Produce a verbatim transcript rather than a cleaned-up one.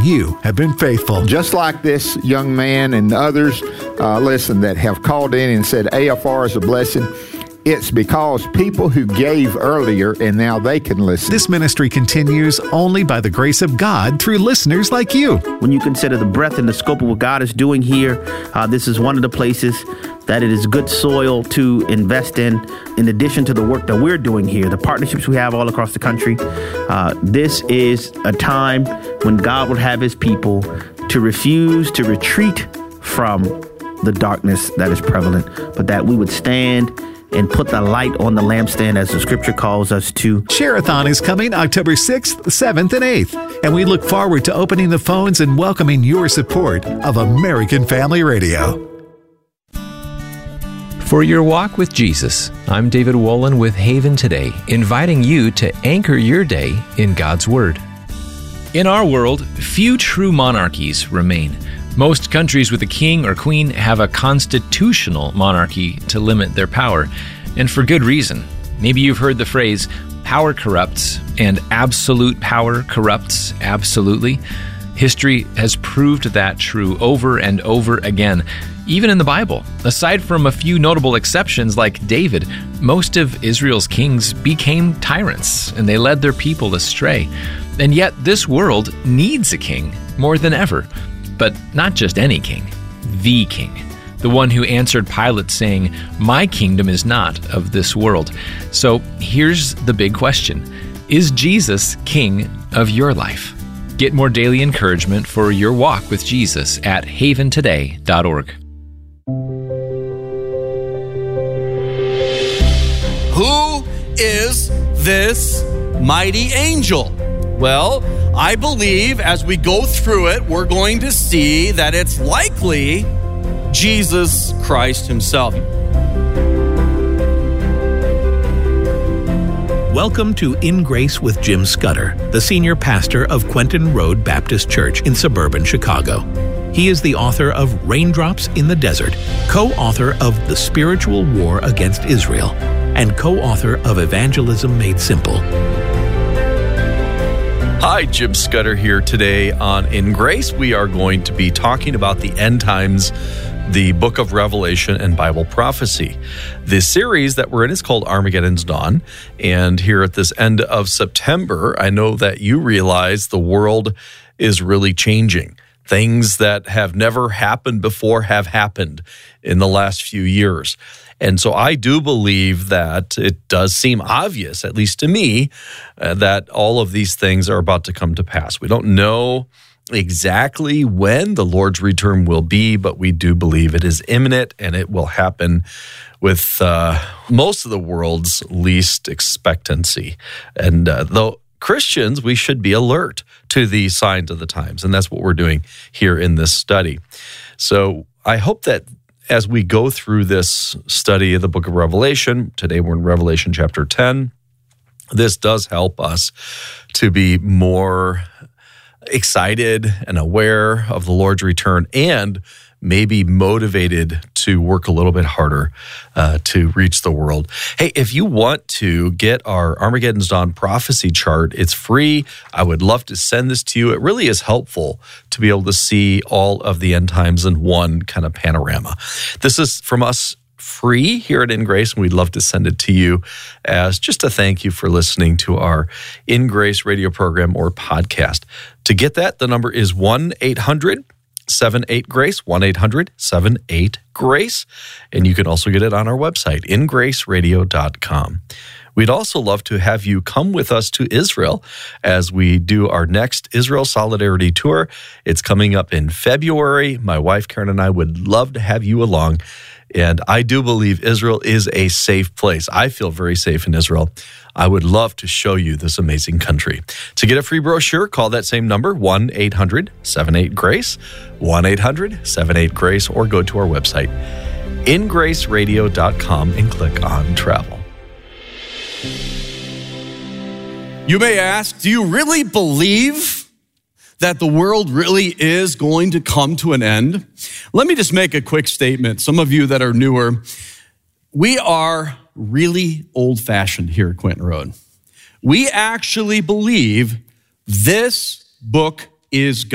you have been faithful. Just like this young man and others, uh, listen, that have called in and said A F R is a blessing. It's because people who gave earlier and now they can listen. This ministry continues only by the grace of God through listeners like you. When you consider the breadth and the scope of what God is doing here, uh, this is one of the places that it is good soil to invest in, in addition to the work that we're doing here, the partnerships we have all across the country. Uh, this is a time when God will have his people to refuse to retreat from the darkness that is prevalent, but that we would stand and put the light on the lampstand as the scripture calls us to. Share-a-thon is coming October sixth, seventh, and eighth, and we look forward to opening the phones and welcoming your support of American Family Radio. For your walk with Jesus, I'm David Wolin with Haven Today, inviting you to anchor your day in God's Word. In our world, few true monarchies remain. Most countries with a king or queen have a constitutional monarchy to limit their power, and for good reason. Maybe you've heard the phrase, power corrupts, and absolute power corrupts absolutely. History has proved that true over and over again, even in the Bible. Aside from a few notable exceptions like David, most of Israel's kings became tyrants, and they led their people astray. And yet this world needs a king more than ever. But not just any king, the king, the one who answered Pilate saying, "My kingdom is not of this world." So here's the big question. Is Jesus king of your life? Get more daily encouragement for your walk with Jesus at haven today dot org. Who is this mighty angel? Well, I believe as we go through it, we're going to see that it's likely Jesus Christ himself. Welcome to In Grace with Jim Scudder, the senior pastor of Quentin Road Baptist Church in suburban Chicago. He is the author of Raindrops in the Desert, co-author of The Spiritual War Against Israel, and co-author of Evangelism Made Simple. Hi, Jim Scudder here today on In Grace. We are going to be talking about the end times, the book of Revelation and Bible prophecy. This series that we're in is called Armageddon's Dawn. And here at this end of September, I know that you realize the world is really changing. Things that have never happened before have happened in the last few years. And so I do believe that it does seem obvious, at least to me, uh, that all of these things are about to come to pass. We don't know exactly when the Lord's return will be, but we do believe it is imminent and it will happen with uh, most of the world's least expectancy. And uh, though Christians, we should be alert to the signs of the times, and that's what we're doing here in this study. So I hope that as we go through this study of the book of Revelation, today we're in Revelation chapter ten, this does help us to be more excited and aware of the Lord's return and maybe motivated to work a little bit harder uh, to reach the world. Hey, if you want to get our Armageddon's Dawn prophecy chart, it's free. I would love to send this to you. It really is helpful to be able to see all of the end times in one kind of panorama. This is from us free here at In Grace, and we'd love to send it to you as just a thank you for listening to our In Grace radio program or podcast. To get that, the number is one eight hundred seven eight GRACE, one eight hundred seven eight GRACE, and you can also get it on our website, in grace radio dot com. We'd also love to have you come with us to Israel as we do our next Israel Solidarity Tour. It's coming up in February. My wife, Karen, and I would love to have you along. And I do believe Israel is a safe place. I feel very safe in Israel. I would love to show you this amazing country. To get a free brochure, call that same number, one eight hundred seven eight GRACE, one eight hundred seven eight GRACE, or go to our website, in grace radio dot com, and click on Travel. You may ask, do you really believe that the world really is going to come to an end? Let me just make a quick statement. Some of you that are newer, we are really old-fashioned here at Quentin Road. We actually believe this book is God.